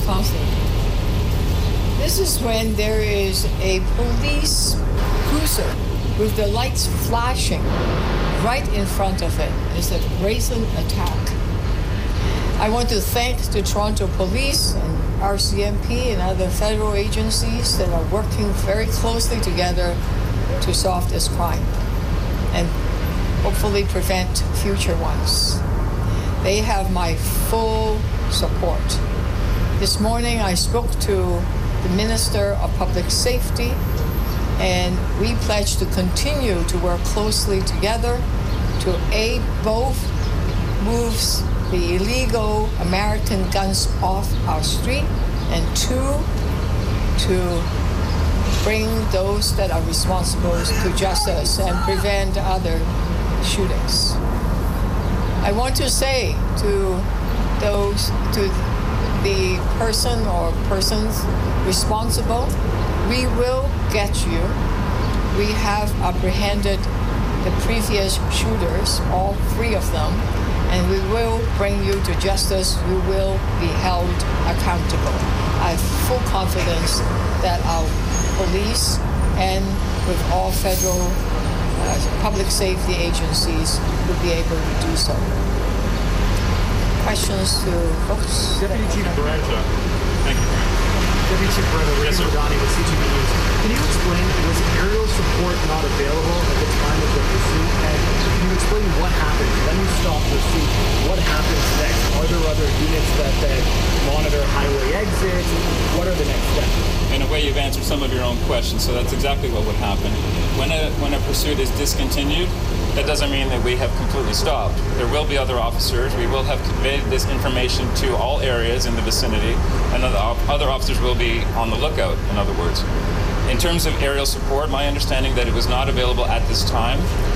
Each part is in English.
constantly. This is when there is a police cruiser with the lights flashing right in front of it. It's a brazen attack. I want to thank the Toronto Police and RCMP and other federal agencies that are working very closely together to solve this crime and hopefully prevent future ones. They have my full support. This morning I spoke to the Minister of Public Safety, and we pledge to continue to work closely together to aid both moves the illegal American guns off our street, and two, to bring those that are responsible to justice and prevent other shootings. I want to say to the person or persons responsible, we will get you. We have apprehended the previous shooters, all three of them, and we will bring you to justice. You will be held accountable. I have full confidence that our police and with all federal public safety agencies will be able to do so. Questions to folks? Deputy Chief Barretta. Thank you. Deputy Chief Barretta, Ray Rodani with CTV News. Can you explain, was aerial support not available at the time of the pursuit? And can you explain what happened? When you stop pursuit, what happens next? Are there other units that monitor highway exits? What are the next steps? In a way, you've answered some of your own questions, so that's exactly what would happen. When a pursuit is discontinued, that doesn't mean that we have completely stopped. There will be other officers. We will have conveyed this information to all areas in the vicinity, and other officers will be on the lookout, in other words. In terms of aerial support, my understanding that it was not available at this time.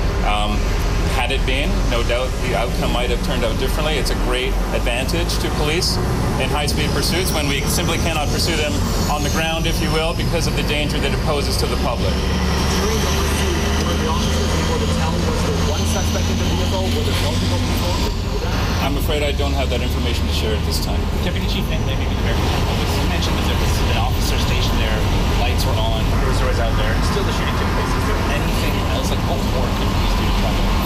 Had it been, no doubt the outcome might have turned out differently. It's a great advantage to police in high-speed pursuits when we simply cannot pursue them on the ground, if you will, because of the danger that it poses to the public. During the pursuit, were the officers able to tell was there one suspect in the vehicle? Were there multiple people? I'm afraid I don't have that information to share at this time. Deputy Chief, maybe the very you mentioned that there was an officer stationed there, lights were on, cruiser was out there, and still the shooting took place. Is there anything else, like what more could police do to try to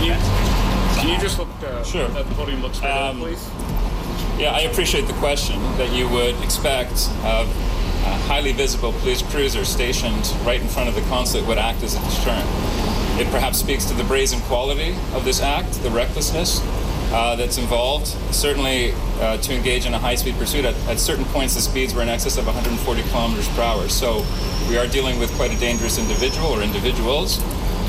Can you just look sure. at the podium, look straight at it, please? Yeah, I appreciate the question that you would expect a highly visible police cruiser stationed right in front of the consulate would act as a deterrent. It perhaps speaks to the brazen quality of this act, the recklessness that's involved. Certainly to engage in a high-speed pursuit, at certain points the speeds were in excess of 140 kilometers per hour. So we are dealing with quite a dangerous individual or individuals.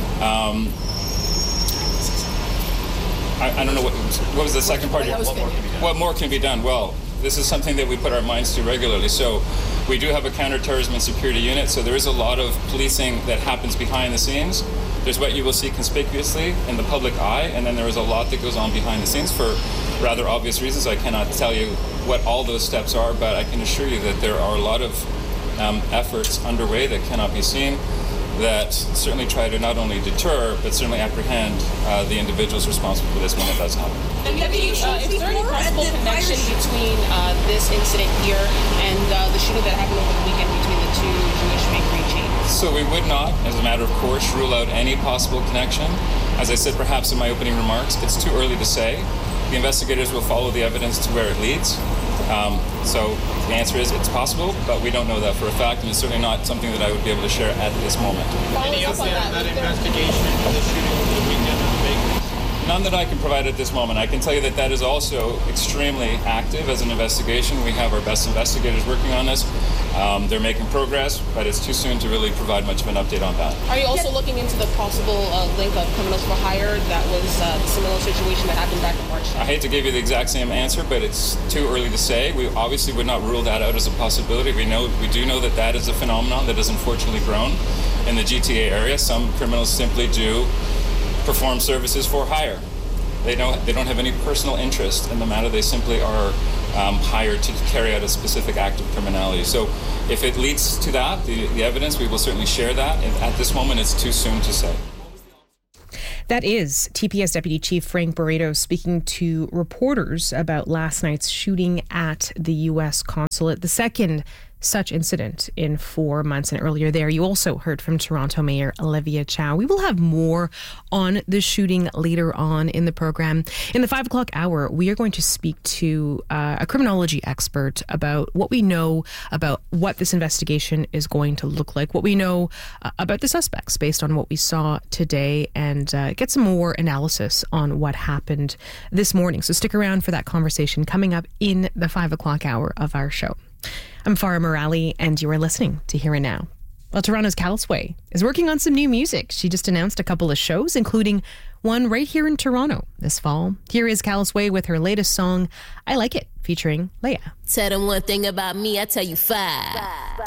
I don't know, what was the second part? What more can be done? Well, this is something that we put our minds to regularly. So we do have a counterterrorism and security unit, so there is a lot of policing that happens behind the scenes. There's what you will see conspicuously in the public eye, and then there is a lot that goes on behind the scenes for rather obvious reasons. I cannot tell you what all those steps are, but I can assure you that there are a lot of efforts underway that cannot be seen that certainly try to not only deter, but certainly apprehend the individuals responsible for this when it does happen. And is there any possible connection between this incident here and the shooting that happened over the weekend between the two Jewish bakery chains? So we would not, as a matter of course, rule out any possible connection. As I said perhaps in my opening remarks, it's too early to say. The investigators will follow the evidence to where it leads. So the answer is it's possible, but we don't know that for a fact, and it's certainly not something that I would be able to share at this moment. Any update on that investigation into the shooting over the weekend of the bakery? None that I can provide at this moment. I can tell you that that is also extremely active as an investigation. We have our best investigators working on this. They're making progress, but it's too soon to really provide much of an update on that. Are you also looking into the possible link of criminals for hire? That was a similar situation that happened back in March. I hate to give you the exact same answer, but it's too early to say. We obviously would not rule that out as a possibility. We do know that that is a phenomenon that has unfortunately grown in the GTA area. Some criminals simply do perform services for hire. They don't have any personal interest in the matter. They simply are hired to carry out a specific act of criminality. So if it leads to that, the evidence, we will certainly share that. And at this moment, it's too soon to say. That is TPS Deputy Chief Frank Barreto speaking to reporters about last night's shooting at the U.S. consulate, the second such incident in 4 months. And earlier there, you also heard from Toronto Mayor Olivia Chow. We will have more on the shooting later on in the program. In the 5 o'clock hour, we are going to speak to a criminology expert about what we know about what this investigation is going to look like, what we know about the suspects based on what we saw today, and get some more analysis on what happened this morning. So stick around for that conversation coming up in the 5 o'clock hour of our show. I'm Farah Morali, and you are listening to Here and Now. Well, Toronto's Calice Way is working on some new music. She just announced a couple of shows, including one right here in Toronto this fall. Here is Calice Way with her latest song, I Like It, featuring Leia. Tell them one thing about me, I tell you five.